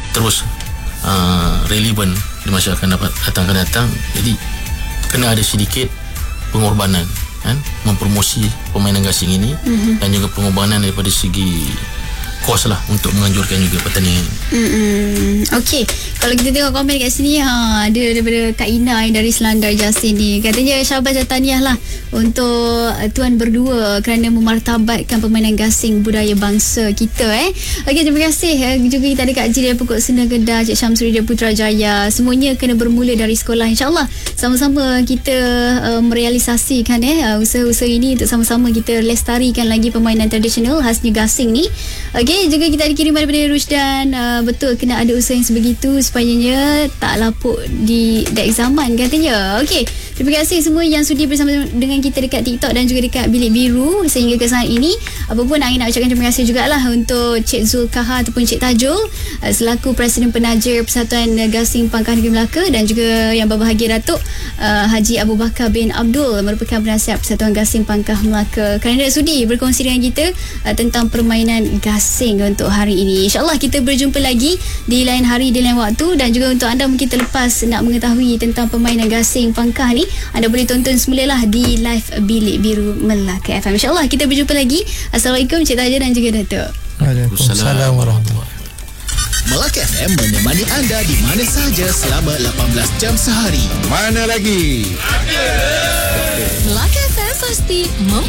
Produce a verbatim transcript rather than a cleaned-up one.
terus uh, relevan di masa akan dapat datang akan datang. Jadi kena ada sedikit pengorbanan kan, mempromosi permainan gasing ini, mm-hmm. dan juga pengorbanan daripada segi kos lah untuk menganjurkan juga pertandingan. Mm-hmm. Okey, kalau kita tengok komen kat sini, ha, ada daripada Kak Ina yang dari Selandar Jasin ni, katanya syabas dan tahniah lah untuk uh, tuan berdua kerana memartabatkan permainan gasing budaya bangsa kita eh. Okey, terima kasih eh. Juga kita ada Kak Ji dari Pokok Sena Kedah, Cik Syamsuri dari Putrajaya. Semuanya kena bermula dari sekolah. InsyaAllah sama-sama kita uh, merealisasikan eh uh, usaha-usaha ini untuk sama-sama kita lestarikan lagi permainan tradisional khasnya gasing ni. Okey, juga kita ada kiriman daripada Rusdan. Uh, betul, kena ada usaha yang sebegitu supayanya tak lapuk di dek zaman katanya. Okey, terima kasih semua yang sudi bersama dengan kita dekat TikTok dan juga dekat Bilik Biru sehingga ke saat ini. Apa pun Angin nak ucapkan terima kasih jugalah untuk Cik Zulkahar ataupun Cik Tajul uh, selaku Presiden Penaja Persatuan Gasing Pangkah Negeri Melaka, dan juga yang berbahagia Datuk uh, Haji Abu Bakar bin Abdul merupakan penasihat Persatuan Gasing Pangkah Melaka, kerana sudi berkongsi dengan kita uh, tentang permainan gasing untuk hari ini. InsyaAllah kita berjumpa lagi di lain hari, di lain waktu. Dan juga untuk anda mungkin terlepas nak mengetahui tentang permainan gasing Pangkah ni, anda boleh tonton semula lah di live Bilik Biru Melaka F M. InsyaAllah kita berjumpa lagi. Assalamualaikum Cik Taja dan juga Datuk. Waalaikumsalam warahmatullahi. Melaka F M menemani anda di mana sahaja selama lapan belas jam sehari. Mana lagi? Melaka F M pasti mem